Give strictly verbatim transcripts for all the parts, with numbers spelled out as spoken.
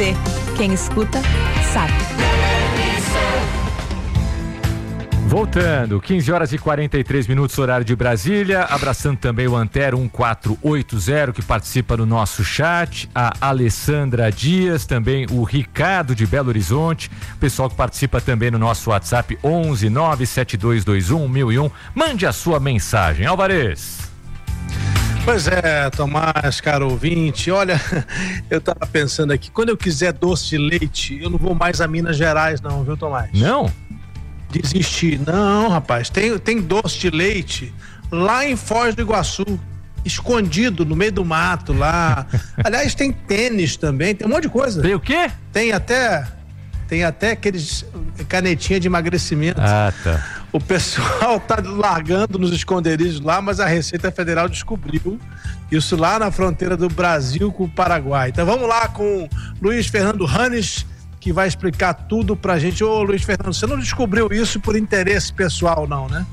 você. Quem escuta, sabe. Voltando, quinze horas e quarenta e três minutos, horário de Brasília. Abraçando também o Antero um quatro oito zero, que participa no nosso chat. A Alessandra Dias, também o Ricardo de Belo Horizonte. O pessoal que participa também no nosso WhatsApp onze nove sete dois dois um um zero um. Mande a sua mensagem. Alvarez. Pois é, Tomás, caro ouvinte, olha, eu tava pensando aqui, quando eu quiser doce de leite, eu não vou mais a Minas Gerais não, viu, Tomás? Não? Desistir. Não, rapaz, tem, tem doce de leite lá em Foz do Iguaçu, escondido no meio do mato lá. Aliás, tem tênis também, tem um monte de coisa. Tem o quê? Tem até, tem até aqueles canetinha de emagrecimento. Ah, tá. O pessoal tá largando nos esconderijos lá, mas a Receita Federal descobriu isso lá na fronteira do Brasil com o Paraguai. Então vamos lá com Luiz Fernando Hannes, que vai explicar tudo pra gente. Ô Luiz Fernando, você não descobriu isso por interesse pessoal não, né?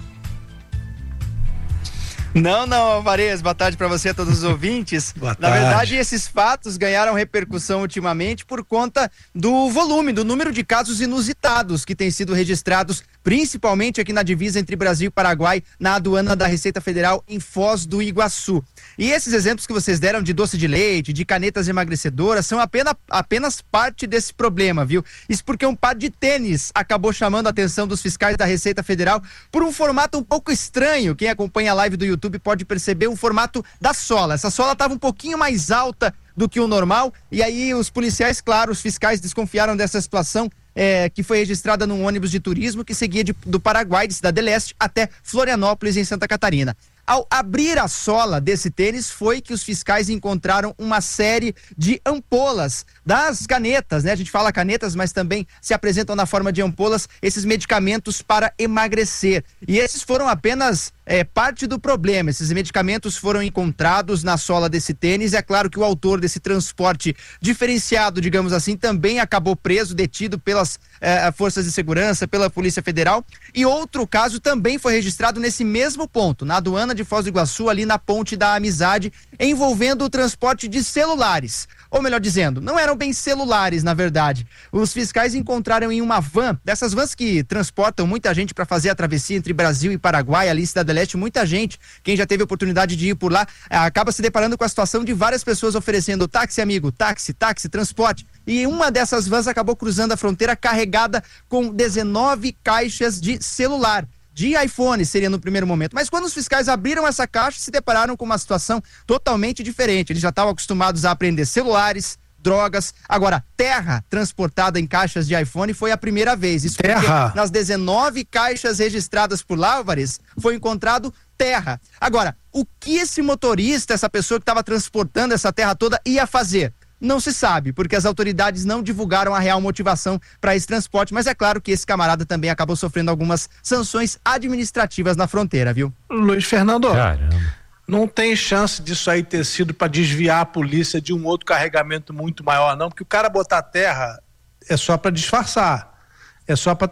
Não, não, Alvarez, boa tarde para você, a todos os ouvintes. Boa Na tarde. verdade, esses fatos ganharam repercussão ultimamente por conta do volume, do número de casos inusitados que têm sido registrados, principalmente aqui na divisa entre Brasil e Paraguai, na aduana da Receita Federal em Foz do Iguaçu. E esses exemplos que vocês deram de doce de leite, de canetas emagrecedoras, são apenas, apenas parte desse problema, viu? Isso porque um par de tênis acabou chamando a atenção dos fiscais da Receita Federal por um formato um pouco estranho. Quem acompanha a live do YouTube pode perceber o formato da sola. Essa sola estava um pouquinho mais alta do que o normal, e aí os policiais, claro, os fiscais desconfiaram dessa situação, é, que foi registrada num ônibus de turismo que seguia de, do Paraguai, de Cidade do Leste, até Florianópolis, em Santa Catarina. Ao abrir a sola desse tênis, foi que os fiscais encontraram uma série de ampolas das canetas, né? A gente fala canetas, mas também se apresentam na forma de ampolas esses medicamentos para emagrecer. E esses foram apenas é, parte do problema. Esses medicamentos foram encontrados na sola desse tênis. É claro que o autor desse transporte diferenciado, digamos assim, também acabou preso, detido pelas é, forças de segurança, pela Polícia Federal. E outro caso também foi registrado nesse mesmo ponto, na aduana de Foz do Iguaçu, ali na Ponte da Amizade, envolvendo o transporte de celulares. Ou melhor dizendo, não eram bem celulares, na verdade. Os fiscais encontraram em uma van, dessas vans que transportam muita gente para fazer a travessia entre Brasil e Paraguai, ali em Cidade do Leste, muita gente, quem já teve a oportunidade de ir por lá, acaba se deparando com a situação de várias pessoas oferecendo táxi, amigo, táxi, táxi, transporte. E uma dessas vans acabou cruzando a fronteira carregada com dezenove caixas de celular. De iPhone seria no primeiro momento, mas quando os fiscais abriram essa caixa, se depararam com uma situação totalmente diferente. Eles já estavam acostumados a apreender celulares, drogas, agora terra transportada em caixas de iPhone foi a primeira vez. Isso terra. Nas dezenove caixas registradas por lá, Álvares, foi encontrado terra. Agora, o que esse motorista, essa pessoa que estava transportando essa terra toda ia fazer? Não se sabe, porque as autoridades não divulgaram a real motivação para esse transporte, mas é claro que esse camarada também acabou sofrendo algumas sanções administrativas na fronteira, viu? Luiz Fernando, Caramba. Não tem chance disso aí ter sido para desviar a polícia de um outro carregamento muito maior, não, porque o cara botar terra é só para disfarçar, é só para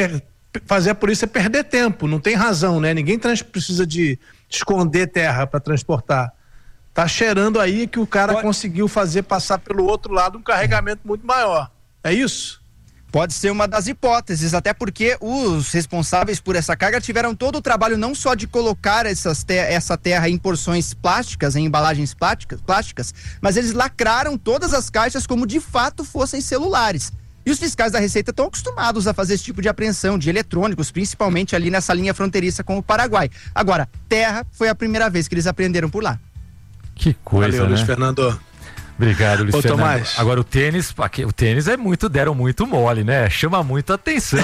fazer a polícia perder tempo, não tem razão, né? Ninguém trans precisa de esconder terra para transportar. Tá cheirando aí que o cara Pode... conseguiu fazer passar pelo outro lado um carregamento muito maior. É isso? Pode ser uma das hipóteses, até porque os responsáveis por essa carga tiveram todo o trabalho não só de colocar essas te- essa terra em porções plásticas, em embalagens plásticas, plásticas, mas eles lacraram todas as caixas como de fato fossem celulares. E os fiscais da Receita estão acostumados a fazer esse tipo de apreensão de eletrônicos, principalmente ali nessa linha fronteiriça com o Paraguai. Agora, terra foi a primeira vez que eles apreenderam por lá. Que coisa, Valeu, né? Luiz Fernando. Obrigado, Luiz Ô, Fernando. Tomás. Agora o tênis, aqui, o tênis é muito, deram muito mole, né? Chama muito atenção.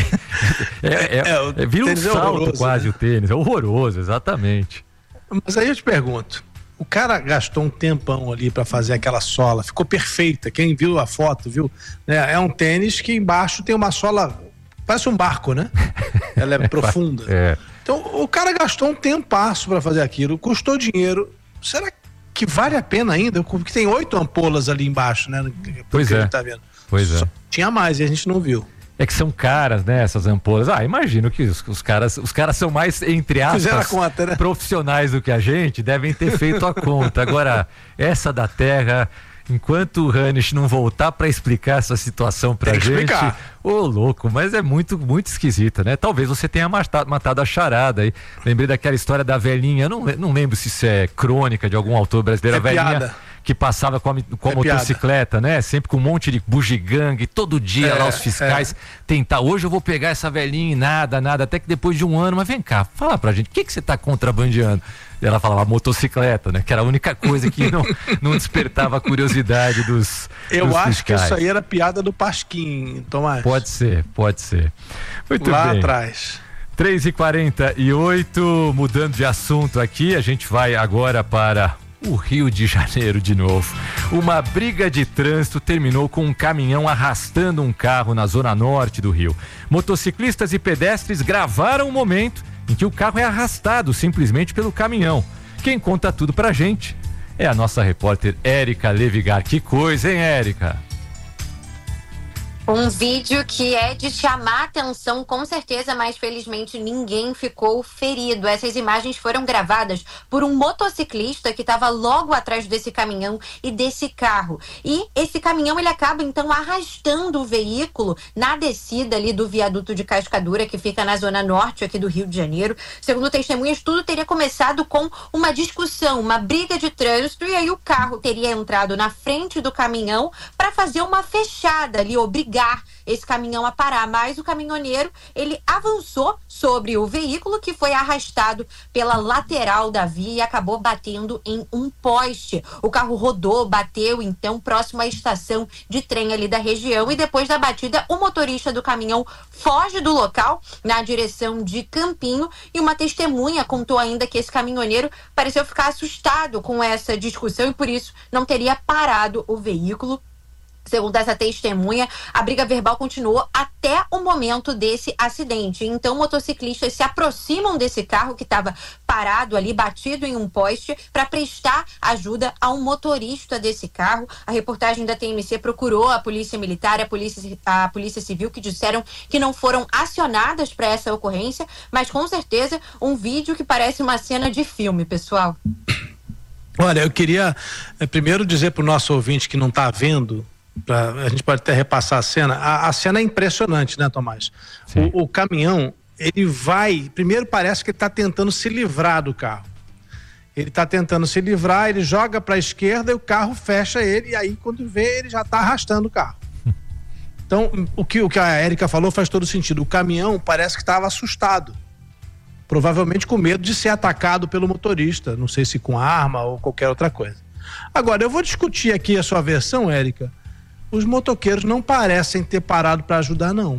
é, é, é, o é, vira um tênis é salto horroroso, quase, né? O tênis. É horroroso, exatamente. Mas aí eu te pergunto, o cara gastou um tempão ali para fazer aquela sola, ficou perfeita, quem viu a foto, viu? É, é um tênis que embaixo tem uma sola, parece um barco, né? Ela é profunda. É. Então o cara gastou um tempasso para fazer aquilo, custou dinheiro. Será que vale a pena ainda? Porque tem oito ampolas ali embaixo, né? Pois é. Tá vendo. Pois é. Só tinha mais e a gente não viu. É que são caras, né, essas ampolas. Ah, imagino que os, os caras os caras são mais, entre aspas, Fizeram a conta, né? profissionais do que a gente, devem ter feito a conta. Agora, essa da terra, enquanto o Hanisch não voltar para explicar essa situação pra gente, ô oh, louco, mas é muito, muito esquisita, né? Talvez você tenha matado, matado a charada aí. Lembrei daquela história da velhinha, não, não lembro se isso é crônica de algum autor brasileiro, é a velhinha piada. Que passava com a, com a é motocicleta, piada. Né? Sempre com um monte de bugigangue, todo dia é, lá os fiscais é. tentar, hoje eu vou pegar essa velhinha e nada, nada, até que depois de um ano, mas vem cá, fala pra gente, o que que você tá contrabandeando? E ela falava motocicleta, né? Que era a única coisa que não, não despertava a curiosidade dos Eu dos acho fiscais. que isso aí era piada do Pasquim, Tomás. Pode ser, pode ser. Muito lá bem. atrás. três e quarenta e oito, mudando de assunto aqui, a gente vai agora para o Rio de Janeiro de novo. Uma briga de trânsito terminou com um caminhão arrastando um carro na zona norte do Rio. Motociclistas e pedestres gravaram o momento em que o carro é arrastado simplesmente pelo caminhão. Quem conta tudo pra gente é a nossa repórter Érica Levigar. Que coisa, hein, Érica? Um vídeo que é de chamar atenção, com certeza, mas felizmente ninguém ficou ferido. Essas imagens foram gravadas por um motociclista que estava logo atrás desse caminhão e desse carro. E esse caminhão, ele acaba então arrastando o veículo na descida ali do viaduto de Cascadura, que fica na zona norte aqui do Rio de Janeiro. Segundo testemunhas, tudo teria começado com uma discussão, uma briga de trânsito, e aí o carro teria entrado na frente do caminhão para fazer uma fechada ali, obrigar esse caminhão a parar, mas o caminhoneiro, ele avançou sobre o veículo, que foi arrastado pela lateral da via e acabou batendo em um poste. O carro rodou, bateu então próximo à estação de trem ali da região, e depois da batida o motorista do caminhão foge do local na direção de Campinho, e uma testemunha contou ainda que esse caminhoneiro pareceu ficar assustado com essa discussão e por isso não teria parado o veículo. Segundo essa testemunha, a briga verbal continuou até o momento desse acidente. Então, motociclistas se aproximam desse carro que estava parado ali, batido em um poste, para prestar ajuda ao motorista desse carro. A reportagem da T M C procurou a Polícia Militar, a Polícia, a Polícia Civil, que disseram que não foram acionadas para essa ocorrência, mas com certeza um vídeo que parece uma cena de filme, pessoal. Olha, eu queria é, primeiro dizer para o nosso ouvinte que não está vendo, pra, a gente pode até repassar a cena, a, a cena é impressionante, né, Tomás? O, o caminhão, ele vai, primeiro parece que ele está tentando se livrar do carro. Ele está tentando se livrar, ele joga para a esquerda e o carro fecha ele, e aí quando vê, ele já está arrastando o carro. Então, o que, o que a Érica falou faz todo sentido. O caminhão parece que estava assustado, provavelmente com medo de ser atacado pelo motorista, não sei se com arma ou qualquer outra coisa. Agora, eu vou discutir aqui a sua versão, Érica. Os motoqueiros não parecem ter parado para ajudar, não.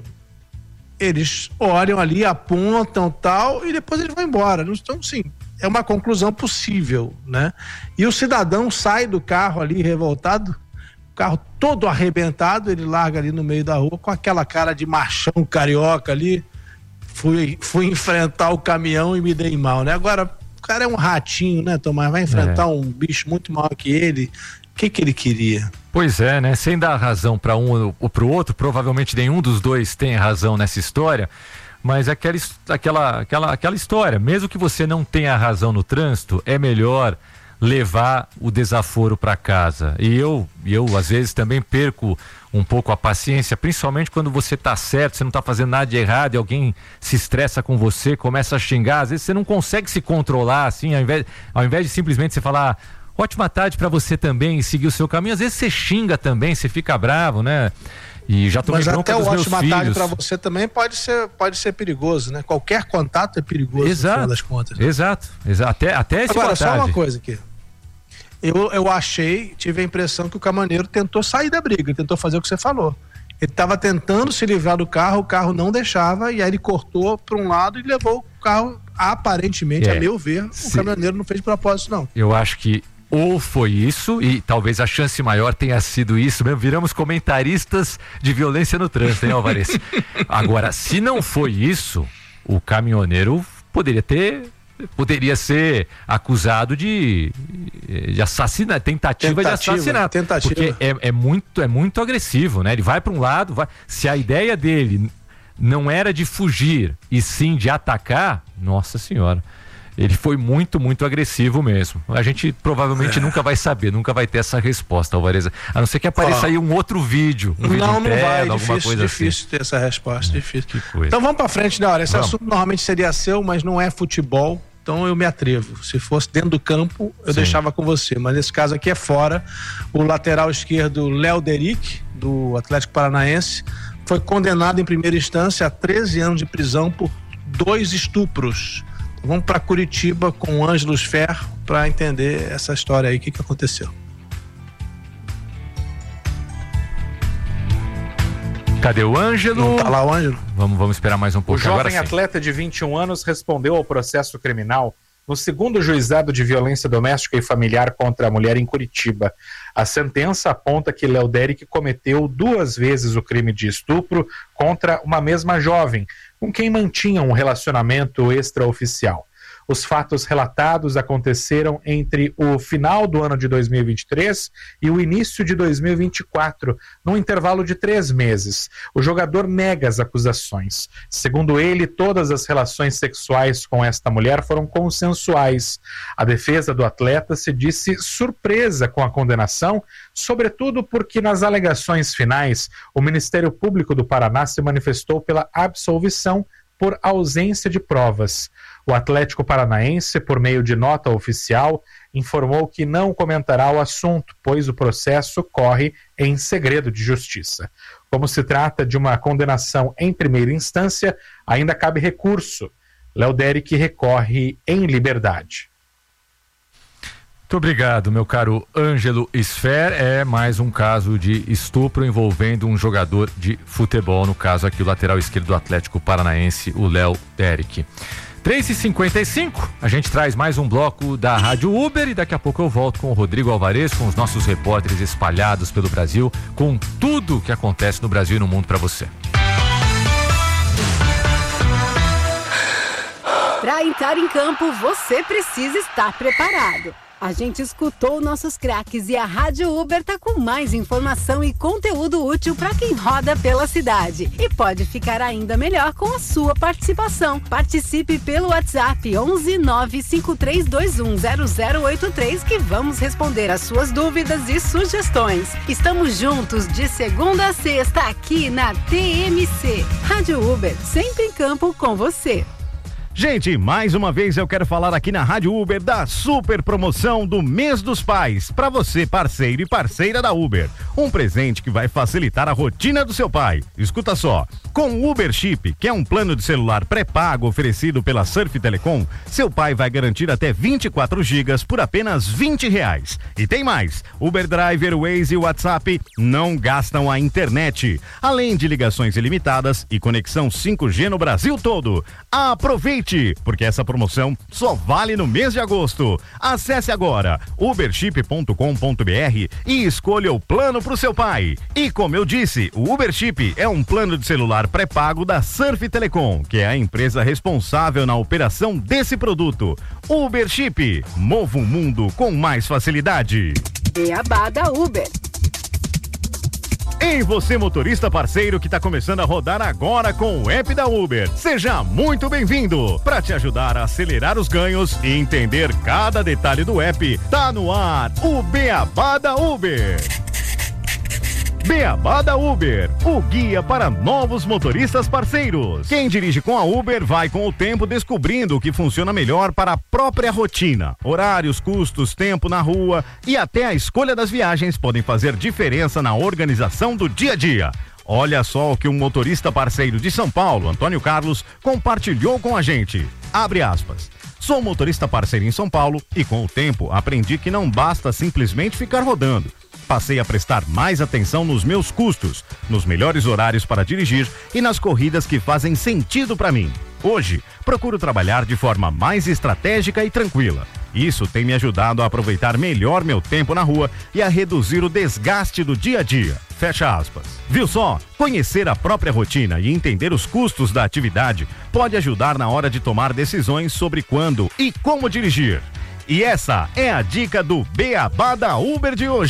Eles olham ali, apontam tal, e depois eles vão embora. Então, sim, é uma conclusão possível, né? E o cidadão sai do carro ali revoltado, o carro todo arrebentado, ele larga ali no meio da rua com aquela cara de machão carioca ali. Fui, fui enfrentar o caminhão e me dei mal, né? Agora, o cara é um ratinho, né, Tomás? Vai enfrentar é. um bicho muito maior que ele. O que que ele queria? Pois é, né? Sem dar razão para um ou para o outro, provavelmente nenhum dos dois tem razão nessa história, mas aquela, aquela, aquela, aquela história, mesmo que você não tenha razão no trânsito, é melhor levar o desaforo para casa. E eu, eu, às vezes, também perco um pouco a paciência, principalmente quando você tá certo, você não tá fazendo nada de errado e alguém se estressa com você, começa a xingar, às vezes você não consegue se controlar, assim, ao invés, ao invés de simplesmente você falar ótima tarde para você também e seguir o seu caminho, às vezes você xinga também, você fica bravo, né? E já tomei bronca dos meus filhos. Mas até o ótima tarde para você também pode ser, pode ser perigoso, né? Qualquer contato é perigoso, exato, no final das contas. Exato, exato. Até, até esse Agora, só uma coisa aqui. Eu, eu achei, tive a impressão que o caminhoneiro tentou sair da briga, tentou fazer o que você falou. Ele estava tentando se livrar do carro, o carro não deixava, e aí ele cortou para um lado e levou o carro, aparentemente, é, a meu ver, se... o caminhoneiro não fez de propósito, não. Eu acho que ou foi isso, e talvez a chance maior tenha sido isso mesmo, viramos comentaristas de violência no trânsito, hein, Alvarez? Agora, se não foi isso, o caminhoneiro poderia ter, poderia ser acusado de, de assassinato, tentativa, tentativa de assassinato, tentativa. Porque é, é, muito, é muito agressivo, né? Ele vai para um lado, vai, se a ideia dele não era de fugir, e sim de atacar, nossa senhora. ele foi muito, muito agressivo mesmo. A gente provavelmente é. nunca vai saber, nunca vai ter essa resposta, Alvarez. A não ser que apareça oh. aí um outro vídeo. Um não, vídeo não interno, vai, alguma difícil, coisa difícil assim. ter essa resposta, difícil. Que coisa. Então vamos pra frente, né? Olha, esse vamos. assunto normalmente seria seu, mas não é futebol, então eu me atrevo. Se fosse dentro do campo, eu Sim. deixava com você, mas nesse caso aqui é fora. O lateral esquerdo, Léo Deric, do Atlético Paranaense, foi condenado em primeira instância a treze anos de prisão por dois estupros. Então, vamos para Curitiba com o Ângelo Ferro para entender essa história aí, o que, que aconteceu. Cadê o Ângelo? Não tá lá o Ângelo? Vamos, vamos esperar mais um pouco. O jovem atleta de vinte e um anos respondeu ao processo criminal no segundo juizado de violência doméstica e familiar contra a mulher em Curitiba. A sentença aponta que Léo Deric cometeu duas vezes o crime de estupro contra uma mesma jovem, com quem mantinha um relacionamento extraoficial. Os fatos relatados aconteceram entre o final do ano de dois mil e vinte e três e o início de dois mil e vinte e quatro, num intervalo de três meses. O jogador nega as acusações. Segundo ele, todas as relações sexuais com esta mulher foram consensuais. A defesa do atleta se disse surpresa com a condenação, sobretudo porque nas alegações finais, o Ministério Público do Paraná se manifestou pela absolvição por ausência de provas. O Atlético Paranaense, por meio de nota oficial, informou que não comentará o assunto, pois o processo corre em segredo de justiça. Como se trata de uma condenação em primeira instância, ainda cabe recurso. Léo Deric recorre em liberdade. Muito obrigado, meu caro Ângelo Sfer. É mais um caso de estupro envolvendo um jogador de futebol, no caso aqui o lateral esquerdo do Atlético Paranaense, o Léo Deric. três e cinquenta e cinco, a gente traz mais um bloco da Rádio Uber e daqui a pouco eu volto com o Rodrigo Alvarez, com os nossos repórteres espalhados pelo Brasil, com tudo que acontece no Brasil e no mundo para você. Para entrar em campo, você precisa estar preparado. A gente escutou nossos craques e a Rádio Uber tá com mais informação e conteúdo útil para quem roda pela cidade. E pode ficar ainda melhor com a sua participação. Participe pelo WhatsApp onze nove cinco três dois um zero zero oito três que vamos responder as suas dúvidas e sugestões. Estamos juntos de segunda a sexta aqui na T M C. Rádio Uber, sempre em campo com você. Gente, mais uma vez eu quero falar aqui na Rádio Uber da super promoção do Mês dos Pais, para você parceiro e parceira da Uber. Um presente que vai facilitar a rotina do seu pai. Escuta só, com o Uber Chip, que é um plano de celular pré-pago oferecido pela Surf Telecom, seu pai vai garantir até vinte e quatro gigas por apenas vinte reais. E tem mais, Uber Driver, Waze e WhatsApp não gastam a internet, além de ligações ilimitadas e conexão cinco G no Brasil todo. Aproveite! Porque essa promoção só vale no mês de agosto. Acesse agora uberchip ponto com ponto br e escolha o plano para o seu pai. E como eu disse, o Uber Chip é um plano de celular pré-pago da Surf Telecom, que é a empresa responsável na operação desse produto. Uber Chip, mova o mundo com mais facilidade. Beabá da Uber. Ei, você motorista parceiro que está começando a rodar agora com o app da Uber. Seja muito bem-vindo. Para te ajudar a acelerar os ganhos e entender cada detalhe do app, tá no ar o Beabá da Uber. Beabá da Uber, o guia para novos motoristas parceiros. Quem dirige com a Uber vai com o tempo descobrindo o que funciona melhor para a própria rotina. Horários, custos, tempo na rua e até a escolha das viagens podem fazer diferença na organização do dia a dia. Olha só o que um motorista parceiro de São Paulo, Antônio Carlos, compartilhou com a gente. Abre aspas. Sou motorista parceiro em São Paulo e com o tempo aprendi que não basta simplesmente ficar rodando. Passei a prestar mais atenção nos meus custos, nos melhores horários para dirigir e nas corridas que fazem sentido para mim. Hoje, procuro trabalhar de forma mais estratégica e tranquila. Isso tem me ajudado a aproveitar melhor meu tempo na rua e a reduzir o desgaste do dia a dia. Fecha aspas. Viu só? Conhecer a própria rotina e entender os custos da atividade pode ajudar na hora de tomar decisões sobre quando e como dirigir. E essa é a dica do Beabá da Uber de hoje.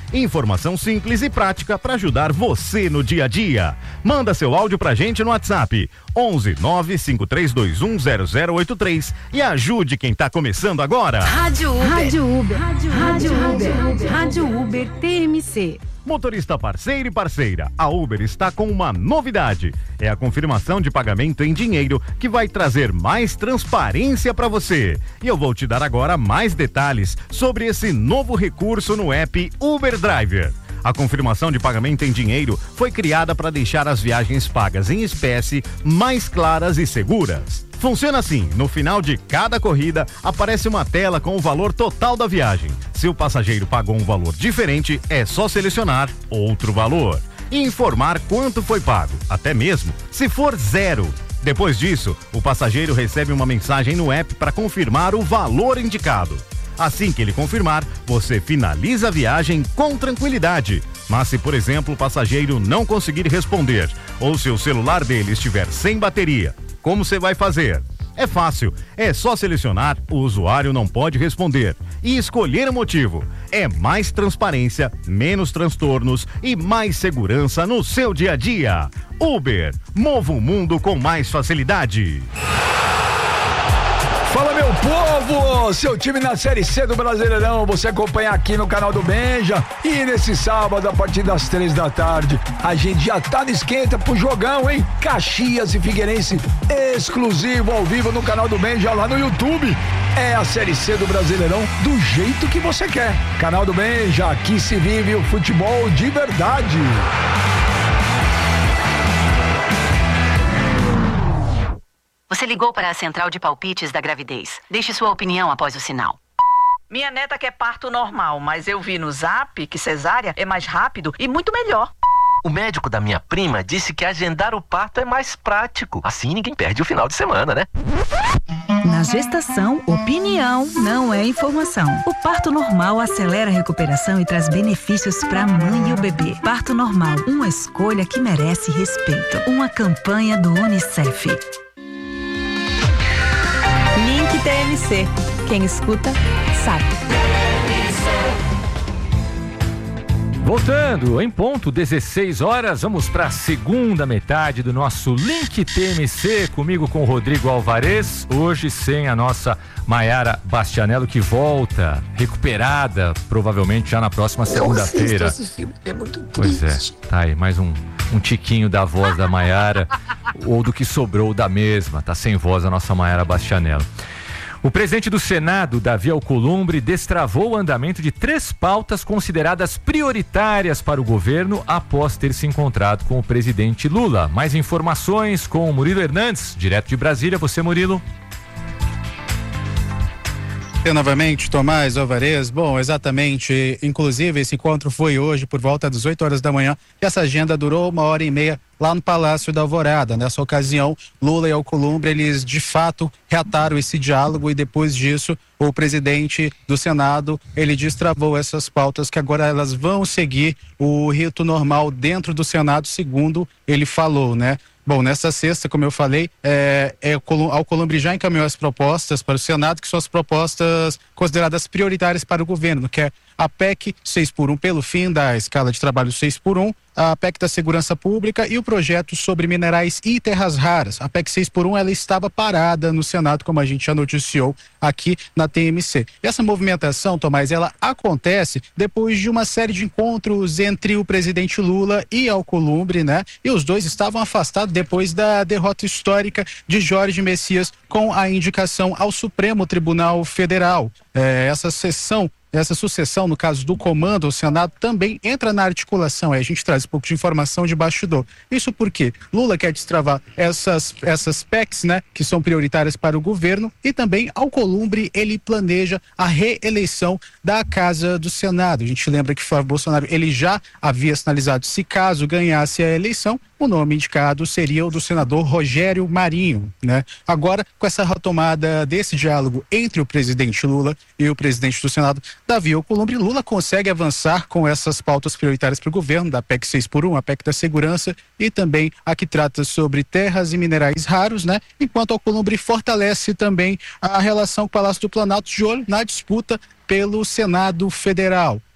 Informação simples e prática para ajudar você no dia a dia. Manda seu áudio pra gente no WhatsApp onze nove cinco três dois um zero zero oito três e ajude quem tá começando agora. Rádio Uber. Rádio Uber. Rádio, Rádio Uber. Rádio Uber T M C. Motorista parceiro e parceira, a Uber está com uma novidade. É a confirmação de pagamento em dinheiro que vai trazer mais transparência para você. E eu vou te dar agora mais detalhes sobre esse novo recurso no app Uber Driver. A confirmação de pagamento em dinheiro foi criada para deixar as viagens pagas em espécie mais claras e seguras. Funciona assim, no final de cada corrida aparece uma tela com o valor total da viagem. Se o passageiro pagou um valor diferente, é só selecionar outro valor e informar quanto foi pago, até mesmo se for zero. Depois disso, o passageiro recebe uma mensagem no app para confirmar o valor indicado. Assim que ele confirmar, você finaliza a viagem com tranquilidade. Mas se, por exemplo, o passageiro não conseguir responder ou se o celular dele estiver sem bateria, como você vai fazer? É fácil, é só selecionar o usuário não pode responder e escolher o motivo. É mais transparência, menos transtornos e mais segurança no seu dia a dia. Uber, mova o mundo com mais facilidade. Fala, meu povo, seu time na Série C do Brasileirão, você acompanha aqui no canal do Benja. E nesse sábado, a partir das três da tarde, a gente já tá no esquenta pro jogão, hein? Caxias e Figueirense, exclusivo ao vivo no canal do Benja lá no YouTube. É a Série C do Brasileirão do jeito que você quer. Canal do Benja, aqui se vive o futebol de verdade. Você ligou para a central de palpites da gravidez. Deixe sua opinião após o sinal. Minha neta quer parto normal, mas eu vi no Zap que cesárea é mais rápido e muito melhor. O médico da minha prima disse que agendar o parto é mais prático. Assim ninguém perde o final de semana, né? Na gestação, opinião não é informação. O parto normal acelera a recuperação e traz benefícios para a mãe e o bebê. Parto normal, uma escolha que merece respeito. Uma campanha do Unicef. Link T M C. Quem escuta, sabe. Voltando, em ponto, dezesseis horas, vamos para a segunda metade do nosso Link T M C, comigo com o Rodrigo Alvarez, hoje sem a nossa Maiara Bastianello, que volta recuperada, provavelmente já na próxima segunda-feira. Esse filme é muito triste. Pois é, tá aí, mais um, um tiquinho da voz da Maiara, ou do que sobrou da mesma, tá sem voz a nossa Maiara Bastianello. O presidente do Senado, Davi Alcolumbre, destravou o andamento de três pautas consideradas prioritárias para o governo após ter se encontrado com o presidente Lula. Mais informações com o Murilo Hernandes, direto de Brasília. Você, Murilo. Eu novamente, Tomás Alvarez. Bom, exatamente, inclusive esse encontro foi hoje por volta das oito horas da manhã e essa agenda durou uma hora e meia lá no Palácio da Alvorada. Nessa ocasião, Lula e Alcolumbre, eles de fato reataram esse diálogo e depois disso o presidente do Senado, ele destravou essas pautas que agora elas vão seguir o rito normal dentro do Senado, segundo ele falou, né? Bom, nessa sexta, como eu falei, é, é, Alcolumbre já encaminhou as propostas para o Senado, que são as propostas consideradas prioritárias para o governo, que é a P E C seis por um pelo fim da escala de trabalho seis por um, a P E C da Segurança Pública e o projeto sobre minerais e terras raras. A P E C seis por um, ela estava parada no Senado, como a gente já noticiou aqui na T M C. E essa movimentação, Tomás, ela acontece depois de uma série de encontros entre o presidente Lula e Alcolumbre, né? E os dois estavam afastados depois da derrota histórica de Jorge Messias com a indicação ao Supremo Tribunal Federal. É, essa sessão Essa sucessão, no caso do comando ao Senado, também entra na articulação. Aí a gente traz um pouco de informação de bastidor. Isso porque Lula quer destravar essas, essas P E Cs, né, que são prioritárias para o governo, e também Alcolumbre, ele planeja a reeleição da Casa do Senado. A gente lembra que Flávio Bolsonaro, ele já havia sinalizado, se caso ganhasse a eleição, o nome indicado seria o do senador Rogério Marinho, né? Agora, com essa retomada desse diálogo entre o presidente Lula e o presidente do Senado, Davi Alcolumbre, Lula consegue avançar com essas pautas prioritárias para o governo, da P E C seis por um, a P E C da Segurança e também a que trata sobre terras e minerais raros, né? Enquanto Alcolumbre fortalece também a relação com o Palácio do Planalto de olho na disputa pelo Senado Federal.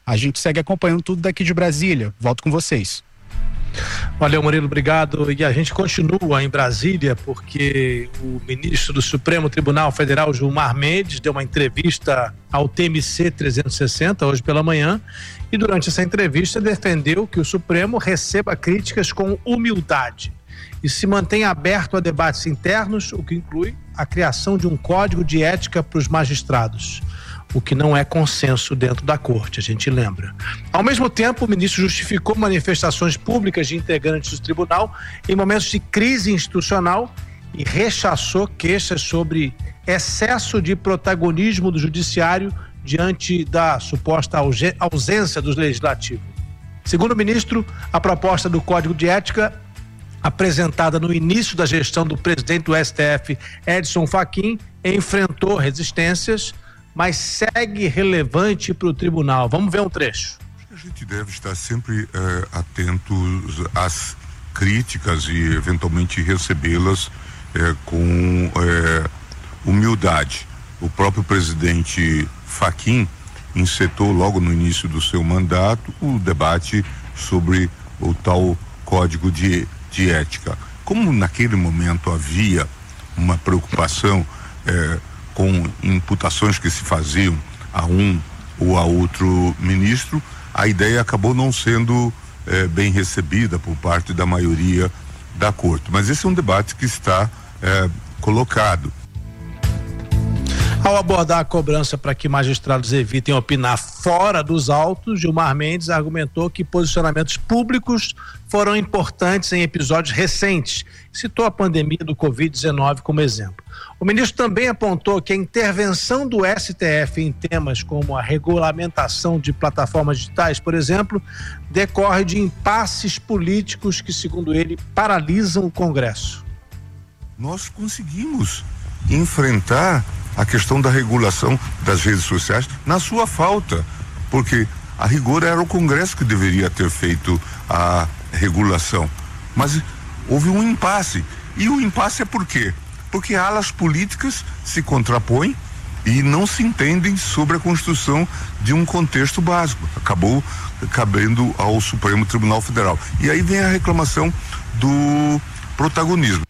A gente segue acompanhando tudo daqui de Brasília. Volto com vocês. Valeu, Murilo, obrigado. E a gente continua em Brasília porque o ministro do Supremo Tribunal Federal, Gilmar Mendes, deu uma entrevista ao T M C trezentos e sessenta hoje pela manhã e durante essa entrevista defendeu que o Supremo receba críticas com humildade e se mantenha aberto a debates internos, o que inclui a criação de um código de ética para os magistrados, o que não é consenso dentro da corte, a gente lembra. Ao mesmo tempo, o ministro justificou manifestações públicas de integrantes do tribunal em momentos de crise institucional e rechaçou queixas sobre excesso de protagonismo do judiciário diante da suposta ausência do legislativo. Segundo o ministro, a proposta do Código de Ética, apresentada no início da gestão do presidente do S T F, Edson Fachin, enfrentou resistências, mas segue relevante para o tribunal. Vamos ver um trecho. A gente deve estar sempre eh, atentos às críticas e eventualmente recebê-las eh, com eh, humildade. O próprio presidente Fachin encetou logo no início do seu mandato o debate sobre o tal Código de, de Ética. Como naquele momento havia uma preocupação eh, com imputações que se faziam a um ou a outro ministro, a ideia acabou não sendo eh, bem recebida por parte da maioria da corte. Mas esse é um debate que está eh, colocado. Ao abordar a cobrança para que magistrados evitem opinar fora dos autos, Gilmar Mendes argumentou que posicionamentos públicos foram importantes em episódios recentes. Citou a pandemia do covid dezenove como exemplo. O ministro também apontou que a intervenção do S T F em temas como a regulamentação de plataformas digitais, por exemplo, decorre de impasses políticos que, segundo ele, paralisam o Congresso. Nós conseguimos enfrentar a questão da regulação das redes sociais na sua falta, porque a rigor era o Congresso que deveria ter feito a regulação, mas houve um impasse, e o impasse é por quê? Porque alas políticas se contrapõem e não se entendem sobre a construção de um contexto básico. Acabou cabendo ao Supremo Tribunal Federal. E aí vem a reclamação do protagonismo.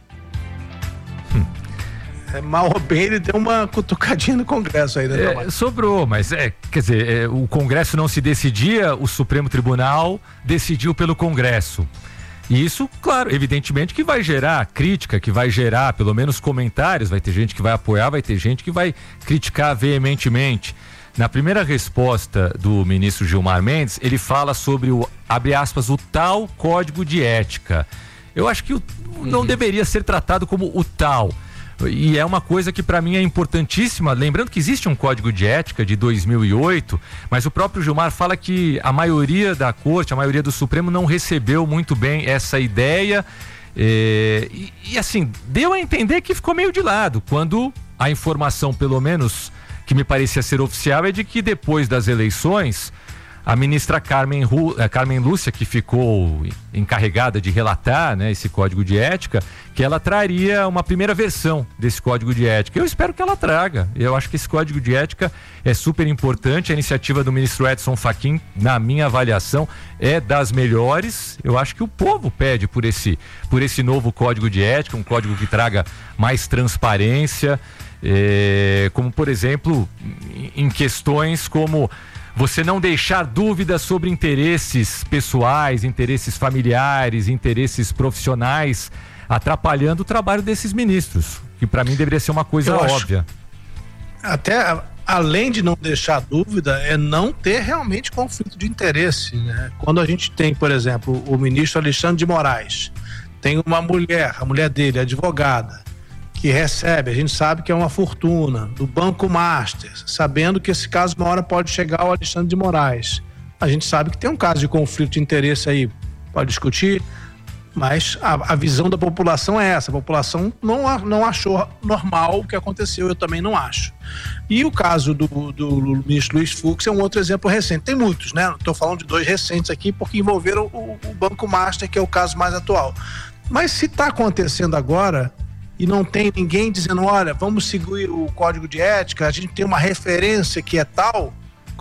É, mal ou bem, ele deu uma cutucadinha no Congresso aí, né? É, sobrou, mas é, quer dizer, é, o Congresso não se decidia, o Supremo Tribunal decidiu pelo Congresso. E isso, claro, evidentemente que vai gerar crítica, que vai gerar pelo menos comentários, vai ter gente que vai apoiar, vai ter gente que vai criticar veementemente. Na primeira resposta do ministro Gilmar Mendes, ele fala sobre o, abre aspas, o tal Código de Ética. Eu acho que o, não uhum. deveria ser tratado como o tal. E é uma coisa que para mim é importantíssima, lembrando que existe um Código de Ética de dois mil e oito, mas o próprio Gilmar fala que a maioria da corte, a maioria do Supremo não recebeu muito bem essa ideia é, e, e assim, deu a entender que ficou meio de lado, quando a informação, pelo menos que me parecia ser oficial, é de que depois das eleições a ministra Carmen, Ru, Carmen Lúcia, que ficou encarregada de relatar, né, esse Código de Ética, que ela traria uma primeira versão desse Código de Ética. Eu espero que ela traga. Eu acho que esse Código de Ética é super importante. A iniciativa do ministro Edson Fachin, na minha avaliação, é das melhores. Eu acho que o povo pede por esse, por esse novo Código de Ética, um código que traga mais transparência, é, como, por exemplo, em questões como você não deixar dúvidas sobre interesses pessoais, interesses familiares, interesses profissionais, atrapalhando o trabalho desses ministros, que para mim deveria ser uma coisa Eu óbvia. Até além de não deixar dúvida, é não ter realmente conflito de interesse, né? Quando a gente tem, por exemplo, o ministro Alexandre de Moraes, tem uma mulher, a mulher dele, advogada, que recebe, a gente sabe que é uma fortuna, do Banco Master, sabendo que esse caso uma hora pode chegar ao Alexandre de Moraes. A gente sabe que tem um caso de conflito de interesse aí, pode discutir, mas a, a visão da população é essa, a população não, não achou normal o que aconteceu, eu também não acho. E o caso do, do, do ministro Luiz Fux é um outro exemplo recente, tem muitos, né? Estou falando de dois recentes aqui, porque envolveram o, o Banco Master, que é o caso mais atual. Mas se está acontecendo agora, e não tem ninguém dizendo, olha, vamos seguir o Código de Ética, a gente tem uma referência que é tal,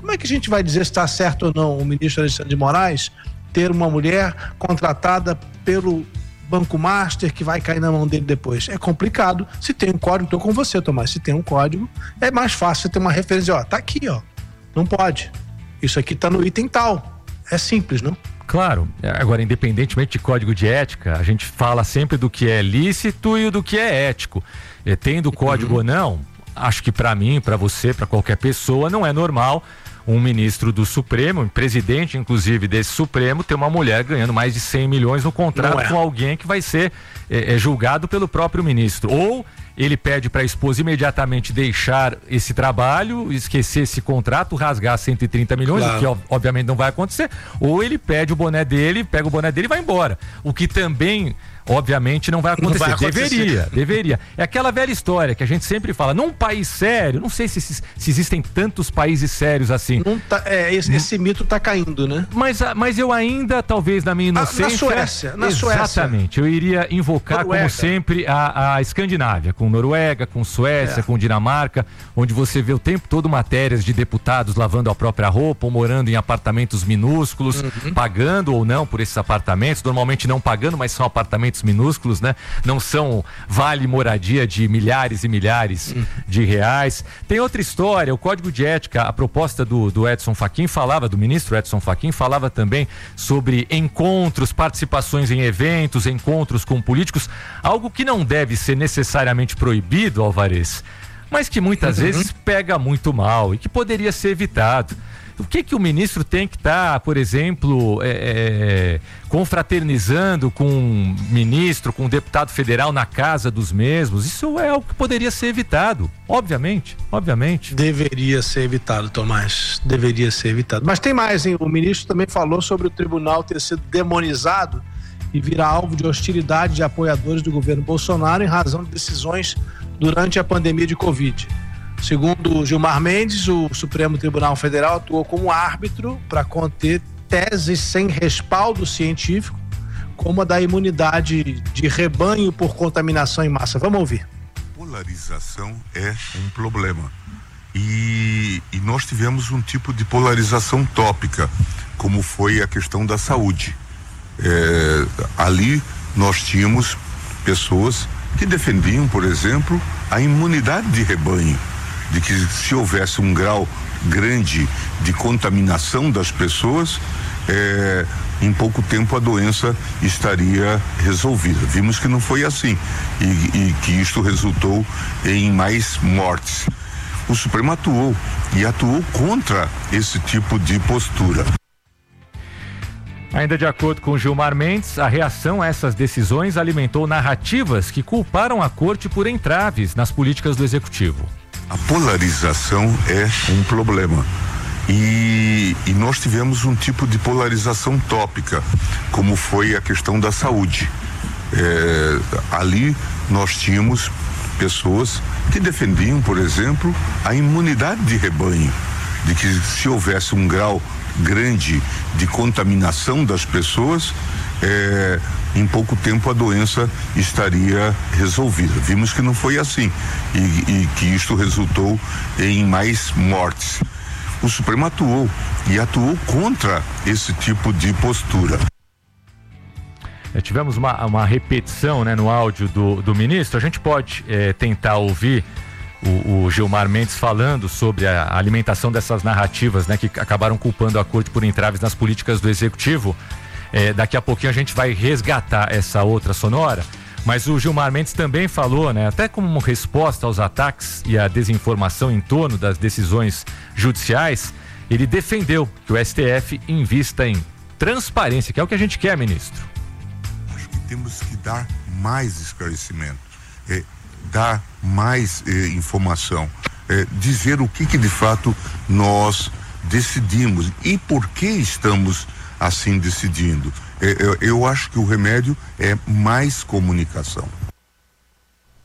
Como é que a gente vai dizer se está certo ou não o ministro Alexandre de Moraes ter uma mulher contratada pelo Banco Master que vai cair na mão dele depois? É complicado. Se tem um código, estou com você, Tomás, se tem um código, é mais fácil você ter uma referência, ó, tá aqui, ó, não pode. Isso aqui tá no item tal. É simples, não? Claro. Agora, independentemente de código de ética, a gente fala sempre do que é lícito e do que é ético. E, tendo código uhum. ou não, acho que para mim, para você, para qualquer pessoa, não é normal um ministro do Supremo, um presidente, inclusive, desse Supremo, ter uma mulher ganhando mais de cem milhões no contrato é. com alguém que vai ser é, é, julgado pelo próprio ministro. Ou ele pede para a esposa imediatamente deixar esse trabalho, esquecer esse contrato, rasgar cento e trinta milhões, claro. O que obviamente não vai acontecer, ou ele pede o boné dele, pega o boné dele e vai embora. O que também, obviamente, não vai acontecer. Não vai acontecer. Deveria, deveria. É aquela velha história que a gente sempre fala, num país sério, não sei se, se existem tantos países sérios assim. Não tá, é, esse, esse mito tá caindo, né? Mas, mas eu ainda, talvez, na minha inocência... Na Suécia, na Exatamente, Suécia. eu iria invocar, Noruega. como sempre, a, a Escandinávia, com Noruega, com Suécia, é. com Dinamarca, onde você vê o tempo todo matérias de deputados lavando a própria roupa ou morando em apartamentos minúsculos, uhum. pagando ou não por esses apartamentos, normalmente não pagando, mas são apartamentos minúsculos, né? Não são vale moradia de milhares e milhares uhum. de reais. Tem outra história, o Código de Ética, a proposta do, do Edson Fachin falava, do ministro Edson Fachin, falava também sobre encontros, participações em eventos, encontros com políticos, algo que não deve ser necessariamente proibido, Alvarez, mas que muitas uhum. vezes pega muito mal e que poderia ser evitado. O que que o ministro tem que estar, tá, por exemplo, é, é, confraternizando com um ministro, com um deputado federal na casa dos mesmos? Isso é algo que poderia ser evitado, obviamente, obviamente. Deveria ser evitado, Tomás, deveria ser evitado. Mas tem mais, hein? O ministro também falou sobre o tribunal ter sido demonizado e virar alvo de hostilidade de apoiadores do governo Bolsonaro em razão de decisões durante a pandemia de Covid. Segundo Gilmar Mendes, o Supremo Tribunal Federal atuou como árbitro para conter teses sem respaldo científico, como a da imunidade de rebanho por contaminação em massa. Vamos ouvir. Polarização é um problema. E, e nós tivemos um tipo de polarização tópica, como foi a questão da saúde. É, ali nós tínhamos pessoas que defendiam, por exemplo, a imunidade de rebanho, de que se houvesse um grau grande de contaminação das pessoas, é, em pouco tempo a doença estaria resolvida. Vimos que não foi assim e, e que isto resultou em mais mortes. O Supremo atuou e atuou contra esse tipo de postura. Ainda de acordo com Gilmar Mendes, a reação a essas decisões alimentou narrativas que culparam a corte por entraves nas políticas do executivo. A polarização é um problema. E, e nós tivemos um tipo de polarização tópica, como foi a questão da saúde. É, ali nós tínhamos pessoas que defendiam, por exemplo, a imunidade de rebanho, de que se houvesse um grau grande de contaminação das pessoas, é, em pouco tempo a doença estaria resolvida. Vimos que não foi assim e, e que isto resultou em mais mortes. O Supremo atuou e atuou contra esse tipo de postura. É, tivemos uma, uma repetição, né, no áudio do, do ministro. A gente pode é, tentar ouvir O, o Gilmar Mendes falando sobre a alimentação dessas narrativas, né, que acabaram culpando a corte por entraves nas políticas do executivo. É, daqui a pouquinho a gente vai resgatar essa outra sonora, mas o Gilmar Mendes também falou, né, até como resposta aos ataques e à desinformação em torno das decisões judiciais, ele defendeu que o S T F invista em transparência, que é o que a gente quer, ministro. Acho que temos que dar mais esclarecimento. É, dar mais eh, informação, eh, dizer o que que de fato nós decidimos e por que estamos assim decidindo. Eh, eu, eu acho que o remédio é mais comunicação.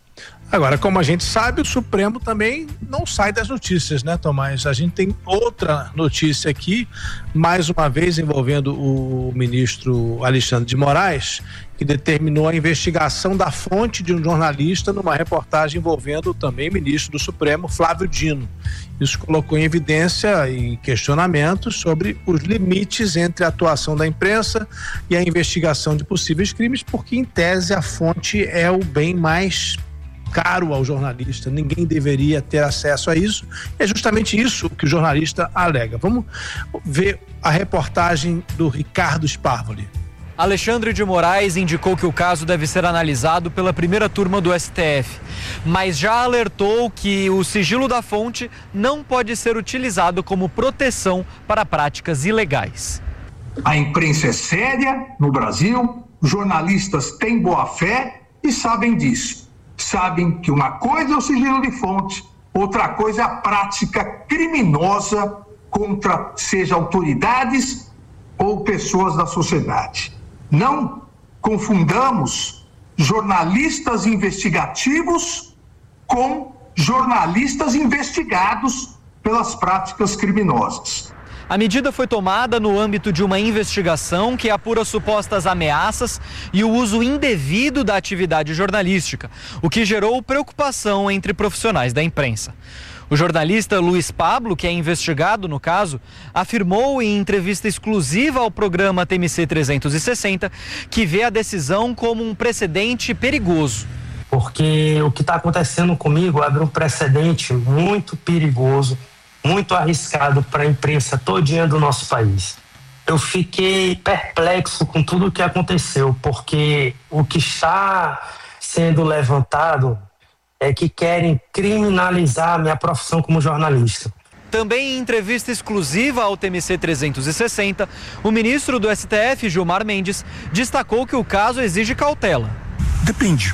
Agora, como a gente sabe, o Supremo também não sai das notícias, né, Tomás? A gente tem outra notícia aqui, mais uma vez envolvendo o ministro Alexandre de Moraes, que determinou a investigação da fonte de um jornalista numa reportagem envolvendo também o ministro do Supremo, Flávio Dino. Isso colocou em evidência e questionamentos sobre os limites entre a atuação da imprensa e a investigação de possíveis crimes, porque, em tese, a fonte é o bem mais caro ao jornalista, ninguém deveria ter acesso a isso. É justamente isso que o jornalista alega. Vamos ver a reportagem do Ricardo Sparvoli. Alexandre de Moraes indicou que o caso deve ser analisado pela primeira turma do S T F, mas já alertou que o sigilo da fonte não pode ser utilizado como proteção para práticas ilegais. A imprensa é séria no Brasil, jornalistas têm boa fé e sabem disso. Sabem que uma coisa é o sigilo de fonte, outra coisa é a prática criminosa contra, seja autoridades ou pessoas da sociedade. Não confundamos jornalistas investigativos com jornalistas investigados pelas práticas criminosas. A medida foi tomada no âmbito de uma investigação que apura supostas ameaças e o uso indevido da atividade jornalística, o que gerou preocupação entre profissionais da imprensa. O jornalista Luiz Pablo, que é investigado no caso, afirmou em entrevista exclusiva ao programa T M C trezentos e sessenta que vê a decisão como um precedente perigoso. Porque o que está acontecendo comigo abre um precedente muito perigoso, muito arriscado para a imprensa todinha do nosso país. Eu fiquei perplexo com tudo o que aconteceu, porque o que está sendo levantado é que querem criminalizar a minha profissão como jornalista. Também em entrevista exclusiva ao T M C trezentos e sessenta, o ministro do S T F, Gilmar Mendes, destacou que o caso exige cautela. Depende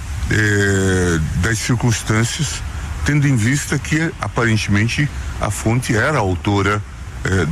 é, das circunstâncias, tendo em vista que aparentemente a fonte era a autora é,